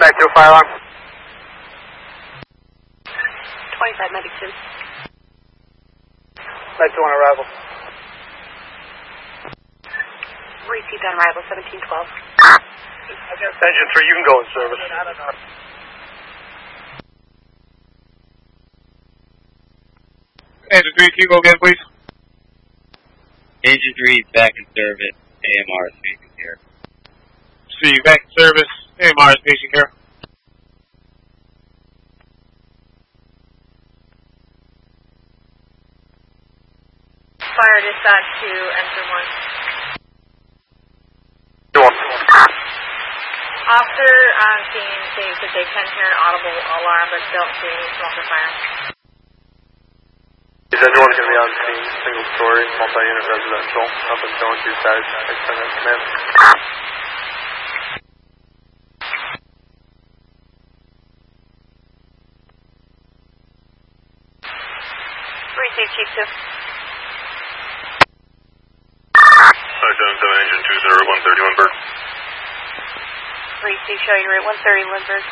Back to a fire alarm. 2592. Back to on arrival. Received on arrival 1712. Engine 3, you can go in service. Engine 3, can you go again, please? Engine 3 is back in service. AMR is speaking here. See, back in service. AMR is speaking here. Fire dispatch to enter 1. Officer on scene states that they can hear an audible alarm but don't see any smoke or fire. Is everyone going to be on scene? Single story, multi-unit residential, up and going to sides, extended command. Receive Chief 2. 577 engine 20 130 Lindbergh. Receive show you rate 130 Lindbergh.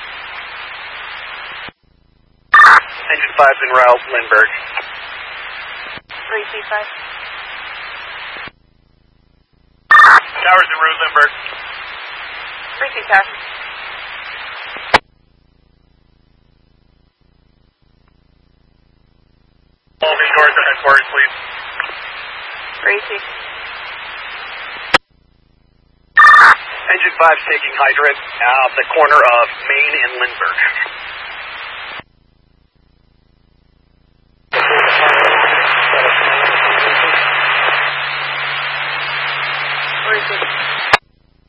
Engine 5's en route, Lindbergh. Receive 5. Towers en route, Lindbergh. Receive tower. All restored to headquarters, please. Receive. Engine 5's taking hydrant out the corner of Main and Lindbergh.